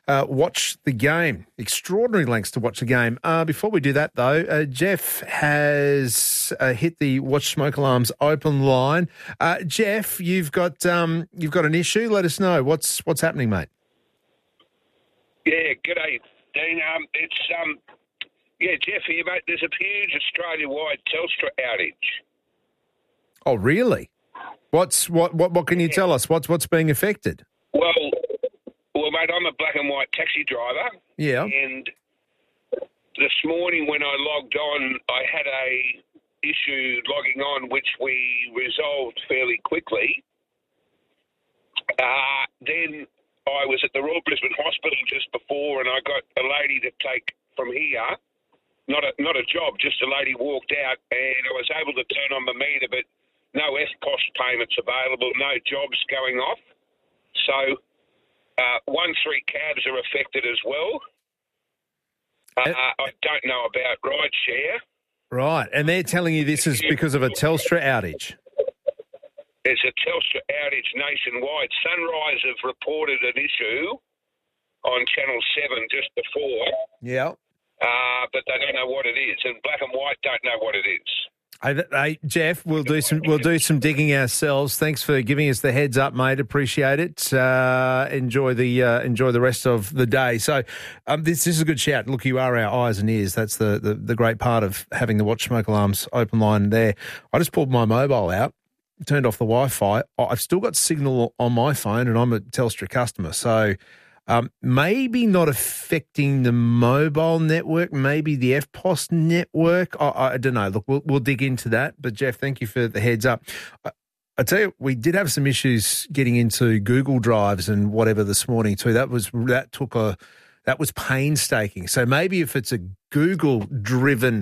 watch the game. Extraordinary lengths to watch the game. Before we do that, though, Jeff has hit the Watch Smoke Alarms open line. Jeff, you've got an issue. Let us know what's happening, mate. Yeah, g'day, Dean. Jeff here, mate. There's a huge Australia-wide Telstra outage. Oh, really? What can you tell us? What's being affected? Well, mate, I'm a black and white taxi driver. Yeah. And this morning when I logged on, I had a issue logging on, which we resolved fairly quickly. Then I was at the Royal Brisbane Hospital just before, and I got a lady to take from here. Not a job, just a lady walked out, and I was able to turn on the meter, but no FPOS payments available, no jobs going off. So 1-3 cabs are affected as well. I don't know about rideshare. Right, and they're telling you this is because of a Telstra outage. It's a Telstra outage nationwide. Sunrise have reported an issue on Channel 7 just before. Yeah. But they don't know what it is, and black and white don't know what it is. Hey, Jeff, we'll do some digging ourselves. Thanks for giving us the heads up, mate. Appreciate it. Enjoy the rest of the day. So, this is a good shout. Look, you are our eyes and ears. That's the great part of having the Watch Smoke Alarms open line there. I just pulled my mobile out, turned off the Wi-Fi. I've still got signal on my phone, and I'm a Telstra customer. So, maybe not affecting the mobile network, maybe the FPOS network. I don't know. Look, we'll dig into that. But, Jeff, thank you for the heads up. I tell you, we did have some issues getting into Google Drives and whatever this morning too. That was painstaking. So maybe if it's a Google-driven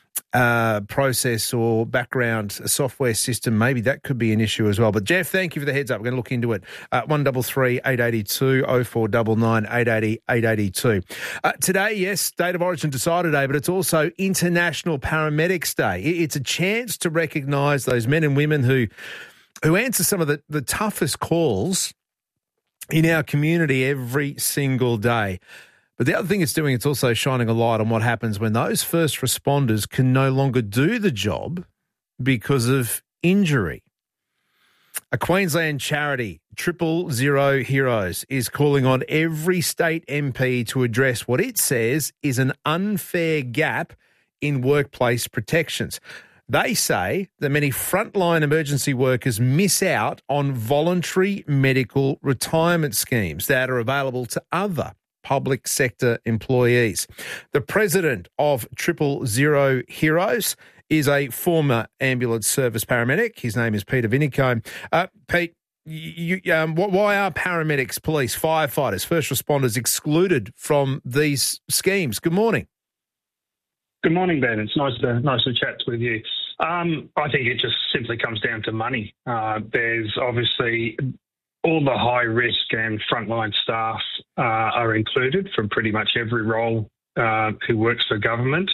process or background software system, maybe that could be an issue as well. But Jeff, thank you for the heads up. We're going to look into it. 133 882 0499 880 882. Today, yes, State of Origin decided day, but it's also International Paramedics Day. It's a chance to recognise those men and women who answer some of the toughest calls in our community every single day. But the other thing it's doing, it's also shining a light on what happens when those first responders can no longer do the job because of injury. A Queensland charity, 000 Heroes, is calling on every state MP to address what it says is an unfair gap in workplace protections. They say that many frontline emergency workers miss out on voluntary medical retirement schemes that are available to other public sector employees. The president of 000 Heroes is a former ambulance service paramedic. His name is Peter Vinicombe. Pete, why are paramedics, police, firefighters, first responders excluded from these schemes? Good morning. Good morning, Ben. It's nice to chat with you. I think it just simply comes down to money. There's obviously all the high risk and frontline staff are included from pretty much every role who works for government.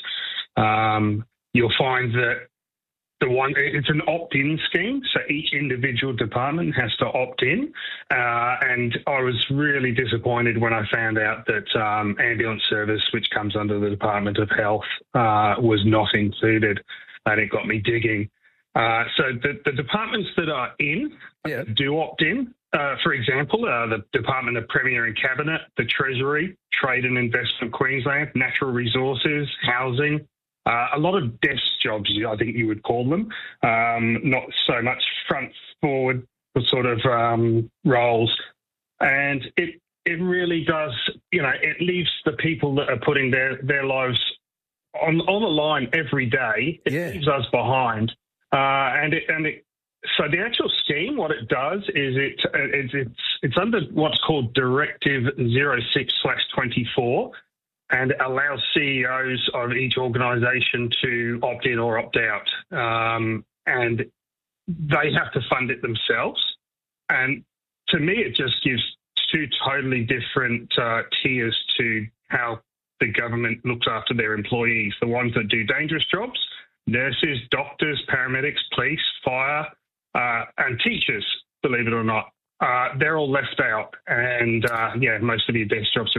You'll find that it's an opt-in scheme, so each individual department has to opt in. And I was really disappointed when I found out that ambulance service, which comes under the Department of Health, was not included, and it got me digging. So the departments that are in do opt in. For example, the Department of Premier and Cabinet, the Treasury, Trade and Investment Queensland, Natural Resources, Housing, a lot of desk jobs, I think you would call them, not so much front forward sort of roles. And it really does, it leaves the people that are putting their lives on the line every day. It leaves us behind. So the actual scheme, what it does is it's under what's called Directive 06/24 and allows CEOs of each organisation to opt in or opt out. And they have to fund it themselves. And to me, it just gives two totally different tiers to how the government looks after their employees. The ones that do dangerous jobs, nurses, doctors, paramedics, police, fire, and teachers, believe it or not, they're all left out. And, most of your desk jobs